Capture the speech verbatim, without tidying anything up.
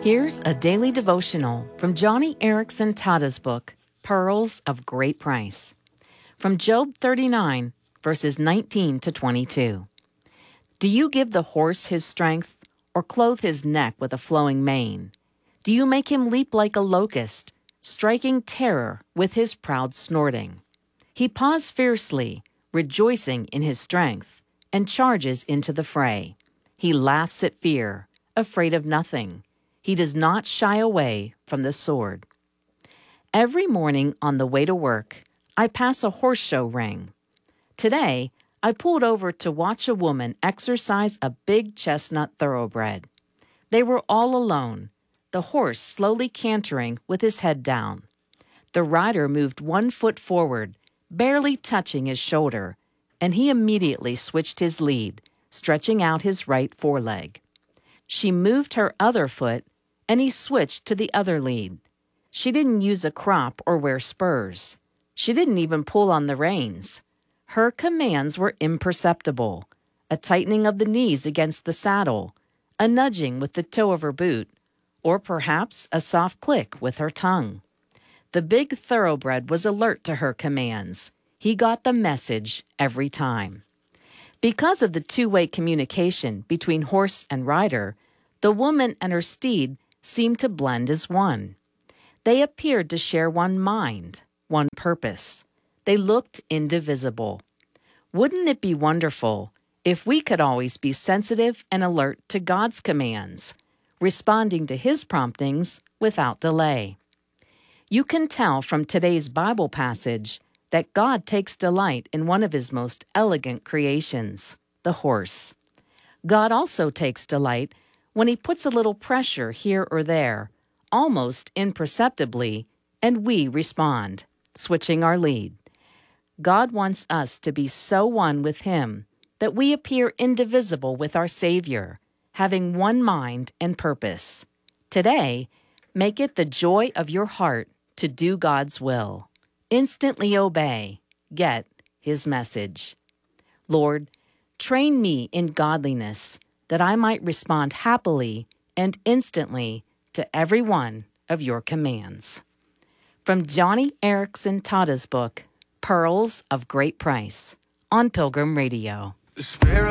Here's a daily devotional from Johnny Erickson Tada's book, Pearls of Great Price. From Job thirty-nine, verses nineteen to twenty-two. Do you give the horse his strength, or clothe his neck with a flowing mane? Do you make him leap like a locust, striking terror with his proud snorting? He paws fiercely, rejoicing in his strength, and charges into the fray. He laughs at fear, afraid of nothing. He does not shy away from the sword. Every morning on the way to work, I pass a horse show ring. Today, I pulled over to watch a woman exercise a big chestnut thoroughbred. They were all alone, the horse slowly cantering with his head down. The rider moved one foot forward, barely touching his shoulder, and he immediately switched his lead, stretching out his right foreleg. She moved her other foot, and he switched to the other lead. She didn't use a crop or wear spurs. She didn't even pull on the reins. Her commands were imperceptible: a tightening of the knees against the saddle, a nudging with the toe of her boot, or perhaps a soft click with her tongue. The big thoroughbred was alert to her commands. He got the message every time. Because of the two-way communication between horse and rider, the woman and her steed seemed to blend as one. They appeared to share one mind, one purpose. They looked indivisible. Wouldn't it be wonderful if we could always be sensitive and alert to God's commands, responding to His promptings without delay? You can tell from today's Bible passage that God takes delight in one of His most elegant creations, the horse. God also takes delight when He puts a little pressure here or there, almost imperceptibly, and we respond, switching our lead. God wants us to be so one with Him that we appear indivisible with our Savior, having one mind and purpose. Today, make it the joy of your heart to do God's will. Instantly obey, get His message. Lord, train me in godliness, that I might respond happily and instantly to every one of your commands. From Johnny Erickson Tada's book, Pearls of Great Price, on Pilgrim Radio.